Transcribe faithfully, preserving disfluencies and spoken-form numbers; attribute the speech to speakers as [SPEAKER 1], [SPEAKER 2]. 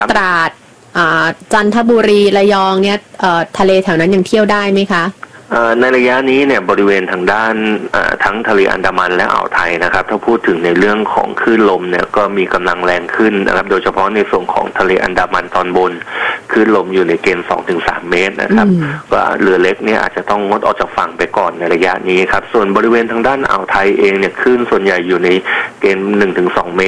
[SPEAKER 1] ตราดจันทบุรีระยองเนี่ยทะเลแถวนั้นยังเที่ยวได้ไหมคะ
[SPEAKER 2] ในระยะนี้เนี่ยบริเวณทางด้านทั้งทะเลอันดามันและอ่าวไทยนะครับถ้าพูดถึงในเรื่องของคลื่นลมเนี่ยก็มีกำลังแรงขึ้นนะครับโดยเฉพาะในส่วนของทะเลอันดามันตอนบนคลื่นลมอยู่ในเกณฑ์ สองถึงสาม เมตรนะครับก็เรือเล็กเนี่ยอาจจะต้องงดออกจากฝั่งไปก่อนในระยะนี้ครับส่วนบริเวณทางด้านอ่าวไทยเองเนี่ยคลื่นส่วนใหญ่อยู่ในเกณฑ์ หนึ่งถึงสอง เม